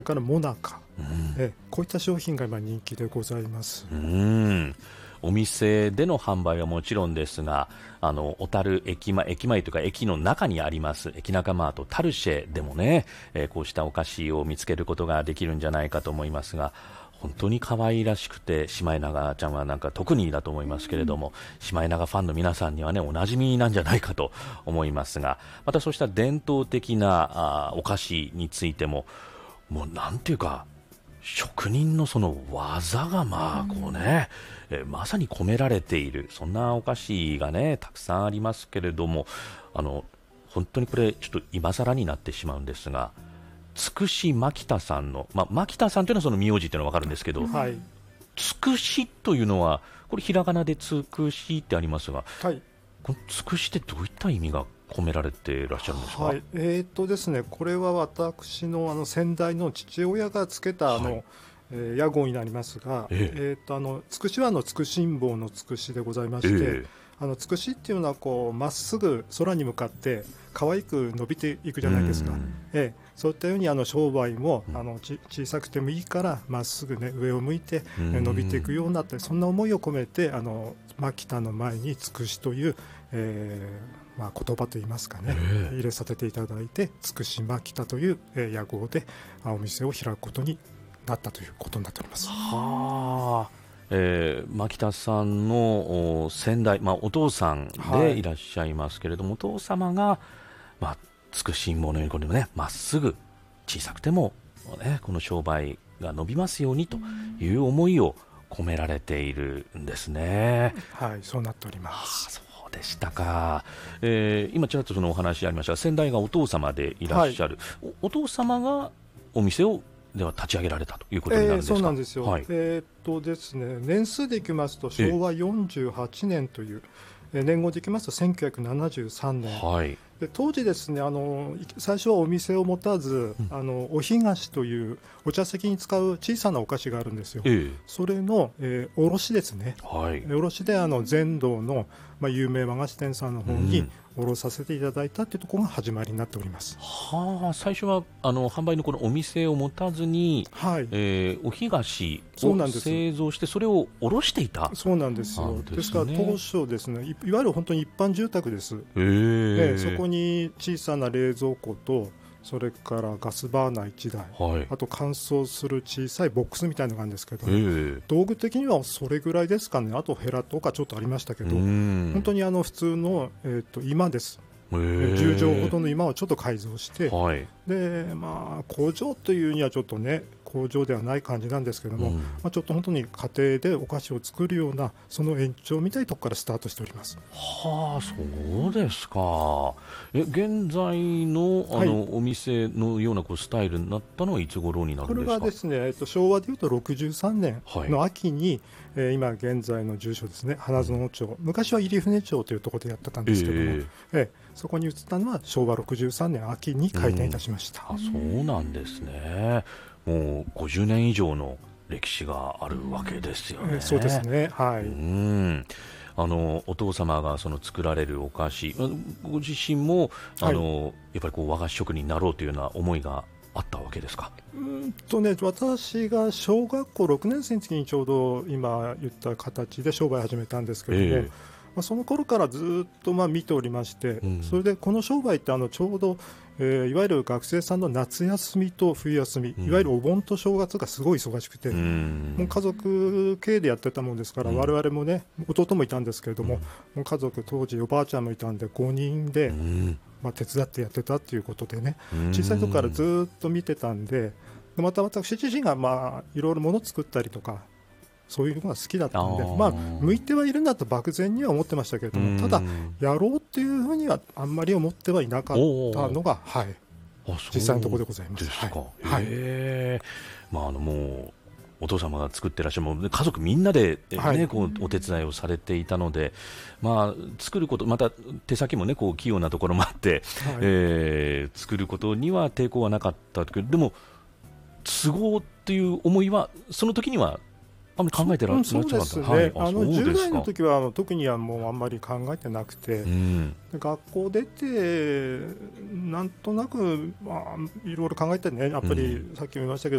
からモナカ、こういった商品が今人気でございます。 お店での販売はもちろんですが、小樽駅前というか駅の中にあります駅中マートタルシェでもね、こうしたお菓子を見つけることができるんじゃないかと思いますが、本当に可愛らしくて、シマエナガちゃんはなんか特にだと思いますけれども、シマエナガファンの皆さんにはねおなじみなんじゃないかと思いますが、またそうした伝統的なお菓子についても、もうなんていうか職人のその技がこうね、まさに込められている、そんなお菓子がねたくさんありますけれども、本当にこれちょっと今更になってしまうんですが、つくし牧田さんの、牧田さんというのはその名字というのは分かるんですけど、つくしというのはこれひらがなでつくしってありますが、このつくしってどういった意味が込められていらっしゃるんですか？ ですね、これは私の先代の父親がつけた屋号になりますが、つくしはつくしんぼうのつくしでございまして、つくしっていうのはこうまっすぐ空に向かって可愛く伸びていくじゃないですか。そういったように商売も小さくてもいいからまっすぐ、上を向いて伸びていくようなって、そんな思いを込めて牧田の前につくしという、言葉といいますかね、入れさせていただいて、つくし牧田という屋号でお店を開くことになったということになっております。 牧田さんの先代、お父さんでいらっしゃいますけれども、お父様が、つくしんぼうのようにこれもねまっすぐ小さくても、この商売が伸びますようにという思いを込められているんですね。 そうなっております。 そうでしたか。今ちらっとそのお話ありましたが、先代がお父様でいらっしゃる、お父様がお店をでは立ち上げられたということになるんですか？ そうなんですよ。ですね、年数でいきますと昭和48年という、年号でいきますと1973年、で当時ですね、最初はお店を持たず、お東というお茶席に使う小さなお菓子があるんですよ。それの、卸ですね、卸で全道の、有名和菓子店さんの方に卸させていただいたというところが始まりになっております。 最初は販売のこのお店を持たずに、お東を製造してそれを卸していた。 そうなんですよ。ですから当初ですね、いわゆる本当に一般住宅です。そこに小さな冷蔵庫と、それからガスバーナー1台、あと乾燥する小さいボックスみたいなのがあるんですけど、道具的にはそれぐらいですかね。あとヘラとかちょっとありましたけど、本当に普通の、今です。10畳ほどの今をちょっと改造して、で工場というにはちょっとね工場ではない感じなんですけども、ちょっと本当に家庭でお菓子を作るようなその延長みたいなところからスタートしております。 そうですか。現在のお店のようなスタイルになったのはいつ頃になるんですか？ これはですね、昭和でいうと63年の秋に、今現在の住所ですね、花園町、昔は入船町というところでやってたんですけども、そこに移ったのは昭和63年秋に開店いたしました。 そうなんですね。もう50年以上の歴史があるわけですよね。 そうですね。 お父様が作られるお菓子、ご自身もやっぱり和菓子職人になろうというような思いがあったわけですか？ 私が小学校6年生の時にちょうど今言った形で商売を始めたんですけれども、その頃からずっと見ておりまして、それでこの商売ってちょうど、いわゆる学生さんの夏休みと冬休み、いわゆるお盆と正月がすごい忙しくて、もう家族系でやってたもんですから、我々もね、弟もいたんですけれども、もう家族当時おばあちゃんもいたんで5人で、手伝ってやってたということでね、小さい時からずっと見てたんで、また私自身がいろいろもの作ったりとかそういうのが好きだったので、向いてはいるんだと漠然には思ってましたけれども、ただやろうっていうふうにはあんまり思ってはいなかったのが、実際のところでございます。 もうお父様が作ってらっしゃる、家族みんなで、お手伝いをされていたので、作ること、また手先も器用なところもあって、作ることには抵抗はなかったけど、でも都合っていう思いはその時にはあんまり考えてらっしゃそうですね、 はい、 10代の時は特にはもうあんまり考えてなくて、学校出てなんとなく、いろいろ考えてね、やっぱりさっきも言いましたけど